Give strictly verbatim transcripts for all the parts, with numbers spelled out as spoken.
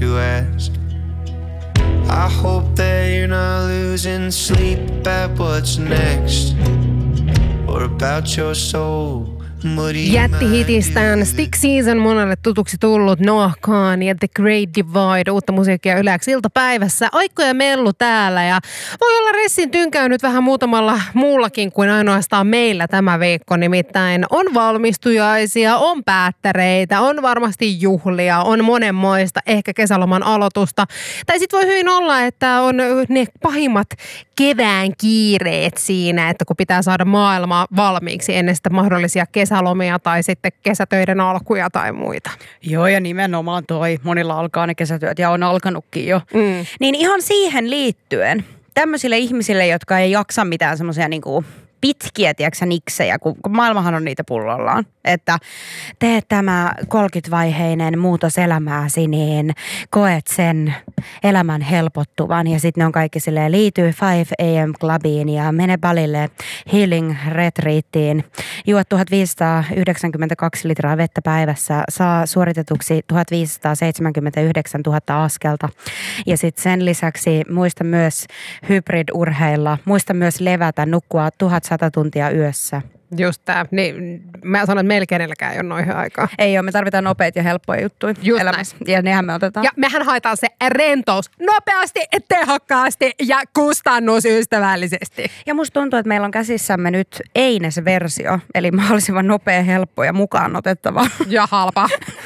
to ask. I hope that you're not losing sleep at what's next, or about your soul. Jättihitistään Stick Season monelle tutuksi tullut Noah Kahan ja The Great Divide, uutta musiikkia Yleäksi iltapäivässä. Aikko ja Mellu täällä ja voi olla Ressin tynkäynyt vähän muutamalla muullakin kuin ainoastaan meillä tämä viikko. Nimittäin on valmistujaisia, on päättäreitä, on varmasti juhlia, on monenmoista, ehkä kesäloman aloitusta. Tai sitten voi hyvin olla, että on ne pahimmat kevään kiireet siinä, että kun pitää saada maailmaa valmiiksi ennen sitä mahdollisia kesälomia tai sitten kesätöiden alkuja tai muita. Joo, ja nimenomaan toi. Monilla alkaa ne kesätyöt ja on alkanutkin jo. Mm. Niin ihan siihen liittyen, tämmöisille ihmisille, jotka ei jaksa mitään semmoisia niinku pitkiä, tiedätkö niksejä, kun, kun maailmahan on niitä pullollaan. Että tee tämä kolmekymmentävaiheinen muutos elämääsi, niin koet sen elämän helpottuvan. Ja sitten ne on kaikki silleen, liity viisi a.m. clubiin ja mene Balille healing retreattiin. Juo tuhatviisisataayhdeksänkymmentäkaksi litraa vettä päivässä, saa suoritetuksi tuhatviisisataaseitsemänkymmentäyhdeksäntuhatta askelta. Ja sitten sen lisäksi muista myös hybrid-urheilla, muista myös levätä, nukkua tuhatsata tuntia yössä. Just tää. Niin, mä sanon, että meillä kenelläkään ei ole noihin aikaa. Ei ole, me tarvitaan nopeita ja helppoja juttuja Just elämässä. Näin. Ja nehän me otetaan. Ja mehän haetaan se rentous nopeasti, tehokkaasti ja kustannusystävällisesti. Ja musta tuntuu, että meillä on käsissämme nyt Eines-versio, eli mahdollisimman nopea, helppo ja mukaan otettava. Ja halpa.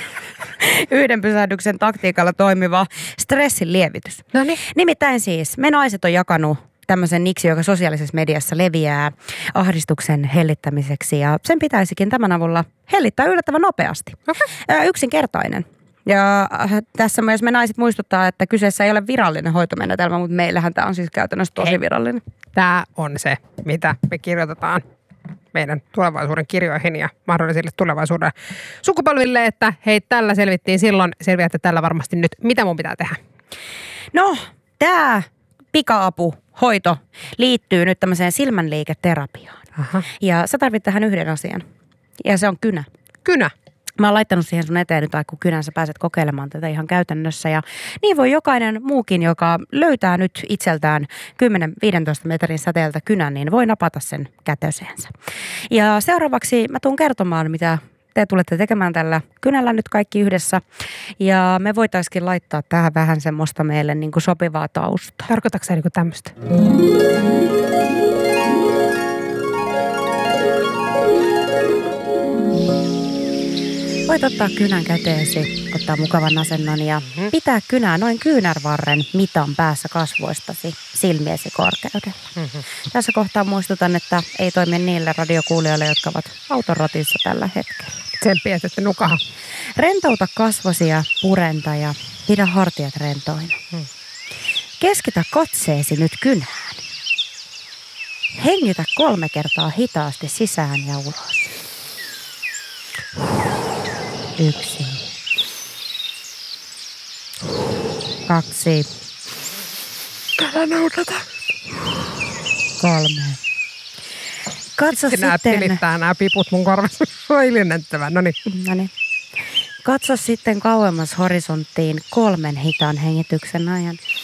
Yhden pysähdyksen taktiikalla toimiva stressin lievitys. Noniin. Nimittäin siis me naiset on jakanut tämmöisen niksi, joka sosiaalisessa mediassa leviää ahdistuksen hellittämiseksi. Ja sen pitäisikin tämän avulla hellittää yllättävän nopeasti. Okay. Yksinkertainen. Ja tässä myös me naiset muistuttaa, että kyseessä ei ole virallinen hoitomenetelmä, mutta meillähän tämä on siis käytännössä tosi Hei. virallinen. Tämä on se, mitä me kirjoitetaan meidän tulevaisuuden kirjoihin ja mahdollisille tulevaisuuden sukupolville, että hei, tällä selvittiin silloin, selviätte tällä varmasti nyt. Mitä mun pitää tehdä? No, tämä pika-apu hoito liittyy nyt tämmöiseen silmänliiketerapiaan. Aha. Ja sä tarvit tähän yhden asian. Ja se on kynä. Kynä? Mä oon laittanut siihen sun eteen nyt, kun kynän sä pääset kokeilemaan tätä ihan käytännössä. Ja niin voi jokainen muukin, joka löytää nyt itseltään kymmenen viisitoista metrin säteeltä kynän, niin voi napata sen kätöseensä. Ja seuraavaksi mä tuun kertomaan, mitä te tulette tekemään tällä kynällä nyt kaikki yhdessä. Ja me voitaisiin laittaa tähän vähän semmoista meille niin kuin sopivaa taustaa. Tarkoitatko sä niin kuin tämmöistä? Voit ottaa kynän käteesi, ottaa mukavan asennon ja pitää kynää noin kyynärvarren mitan päässä kasvoistasi silmiesi korkeudella. Mm-hmm. Tässä kohtaa muistutan, että ei toimi niille radiokuulijoille, jotka ovat autorotissa tällä hetkellä. Tsemppiä, että nukaha. Rentouta kasvosi ja purenta ja pidä hartiat rentoina. Hmm. Keskitä katseesi nyt kynään. Hengitä kolme kertaa hitaasti sisään ja ulos. Yksi. Kaksi. Älä noudata. Kolme. Katso Sinä sitten. pilittää nämä piput mun korvassa. Oi lynnättävän. Noniin. Noniin. Katso sitten kauemmas horisonttiin kolmen hitaan hengityksen ajan.